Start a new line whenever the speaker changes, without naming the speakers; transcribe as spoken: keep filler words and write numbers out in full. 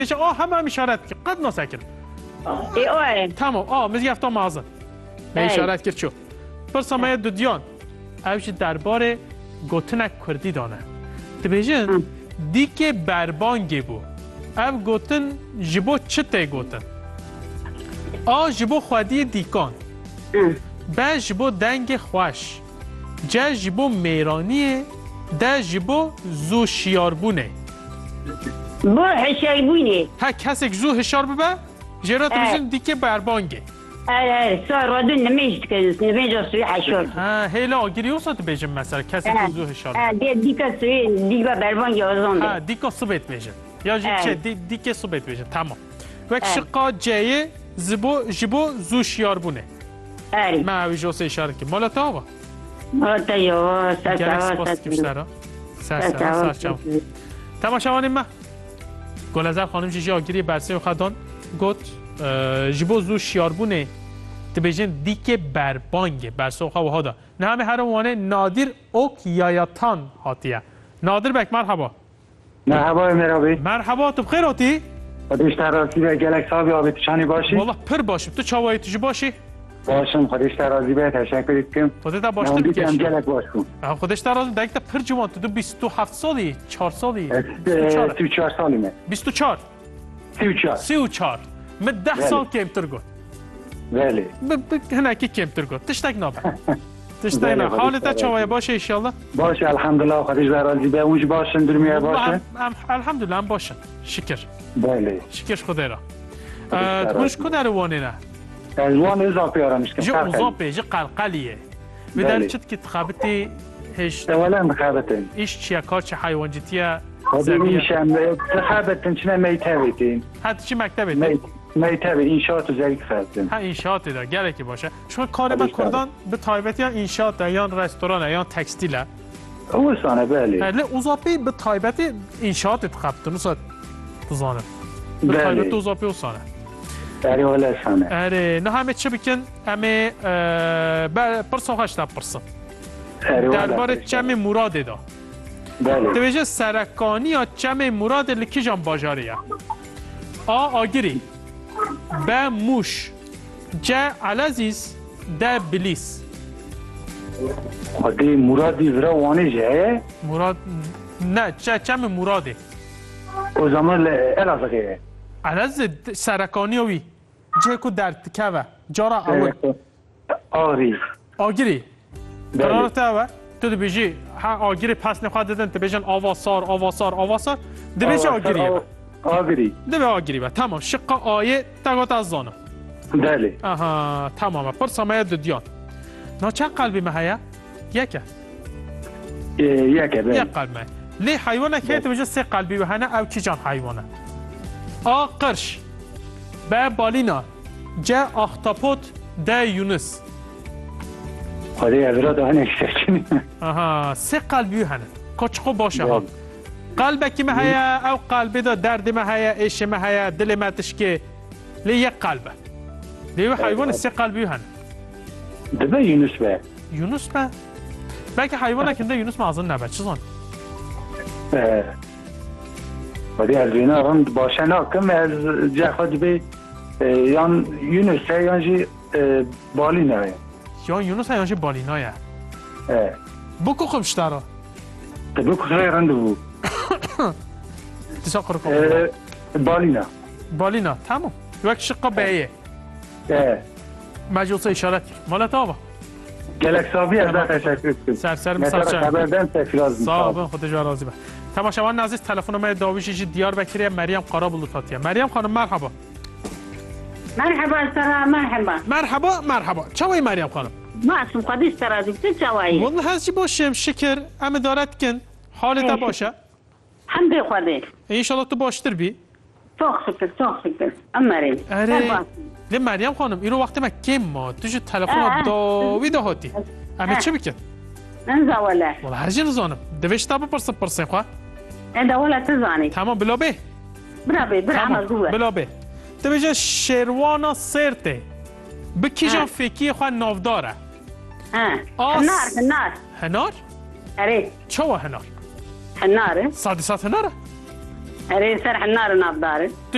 میشه آه همه هم اشارت کرد قد ناسکر
ای اوه
تمام آه مزی هفته مازن به اشارت کرد چو پرسا ما دو دیان اوش درباره گوتن کردی دانه تبیجن دیگه بربانگی بو او گوتن جبو چته گوتن آ جبو خودی دیکان به جبو دنگ خوش جه جبو میرانیه ده جبو زو شیاربونه
بو حشای بوینه
ها کسی که زو هشار ببه جرات بزن دیگه بربانگه
اره سار رادون نمیشت که نمیجا سوی حشار
ها هیلا آگیری اوسات بیجم مثلا کسی که زو هشار
اه دی دیگه سوی دیگه بربانگی آزانده
ها دیگه صبت بیجم یا چه دیگه صبت بیجم تمام وقت شقا جایه زبو جبو زو شیاربونه
اره
ما اوی جوسه اشاره که مالا تا آقا
آتا یا سر
گلک
سر
سپاس کمشترا سر سر سر چم تماشاوانیم ما گلزر خانم جیجی آگیری برسه و خدان گوت جبو زو شیاربونه تبیجن دیگه بربانگه برسه و خواه دا نه همه هر وانه نادر اوک یایاتان هاتیه نادر بک مرحبا
مرحبا مرابی
مرحبا تو بخیر هاتی؟
خودش ترازی به گلک صاحبی آبیتشانی باشی؟
والله پر باشم تو چاوایی توجی باشی؟
باشم خودش ترازی به تشکر کم
خودت تا باشتر
نمودی که هم
بکشی
گلک باشم
خودش ترازی دیگه پر جوان تو بیست و هفت سالی چهار سالی
سی و چهار سالیمه
بیست و چهار
سی و چهار
سی و چهار من ده سال کمتر گفت
بله
هنکی کمتر گفت تشتک نابه تشتک نابه حالت چاوایی باشه ایشالله
باشه الحمدلله خودش ترازی به اونج باشن درمیه باشه
الحمدلله هم باشن شکر
بله
شکرش خدا را تونش کدر وانه نه
از وان اضافه آرامش کن
جو اضافه جو قلقلیه بدل چت که تخابتی هش
اولا مخابتن
ایش چیه کار چه حیوان جتیه
خودی میشم تخابتن چنه میتویتین
حتی چی مکتبه
میتوی اینشاات و زریک خواستن
ها اینشاات دا گره که باشه شما کار با کردان به تایبت یا اینشاات یا رستوران یا تکستیل
او سانه بله
نه اضافه به تایبت اینشاات تخابتن نصد تزانه به تایبت اضافه و سانه
داری ولی سانه
اره نه همه چه بکن همه پرسا هشتا پرسا درباره چم مراد دا
بله
توجه سرکانی یا چم مراد لکی جان باجاریه آ آگیری به موش جه علازیز ده بلیس
خودی مرادی ورا وانی جه
مراد نه چه چم مراده
او زمان الازقه
علاز سرکانی وی جه کو در تکوه جارا اول
آری
آگیری قرار تاوه تو دو بیجی ها آگیری پس نخواه دادن تو بیجن آواسار آواسار آواسار دو بیجی آگیریه
آگیری
دو بی آگیری با تمام شقا آیه تگات از زانم
بله
آها تمام پر سمایه دو دیان نا چه قلبی مهیا؟ یکه
یکه بله
یک قلب مه لی حیوانه که تو بیجی سه قلبی و هنه او کی جان حیوانه آ قرش به بالینا جه اختاپوت ده یونس
خودی از را دهنه شکنی
آها سه قلبی هنه کچقو باشه ها قلبه کی مهیا او قلبی دا درد مهیا ایش مهیا دل متش که لی یک قلبه لی حیوان سه قلبی هنه
دبه یونس به
یونس به بلکه حیوانه کنده یونس معظم نبه چه زن
خودی از بینا رند باشه نا کم از جه خود به یان یونس یان جی بالینا
یا یونس یا جی بالینایه بکو خمشتارا
تبه کسای رند بو
تسا قرقو
بالینا
بالینا تمام یک شقا بیه مجلس اشارت مالت آبا
گلک صاحبی از ده تشکر کنم
سر سر مثال چند
خبردن تفیراز
صاحب خودش راضی به تماشاوان عزیز تلفن ما داویش دیار بکری مریم قرابلو تاتیه مریم خانم مرحبا
مرحبا سلام مرحبا
مرحبا مرحبا چوی مریم خانم
ما اسم خودش ترازی تو چوایی
والله هستی باشم شکر همه دارد کن حالت باشه
حمد خودش
انشالله تو باشتر بی
توخ شکر توخ شکر امرین
اره لی مریم خانم اینو وقتی ما کم ما توش تلفن داوی دهاتی همه چه بکن
انزا ولا
والله هر جی نزانم دویش تا بپرسم پرسیم خواه
انزا ولا تزانی
تمام بلا بی
برا بی برا عمل گوه
بلا بی تو بیجه شیروانا سرته بکی جان فکی خواه نافداره
هنار هنار
هنار؟
اره
چه هنار؟
هناره
صادی سات هناره؟
اره سر هنار نافداره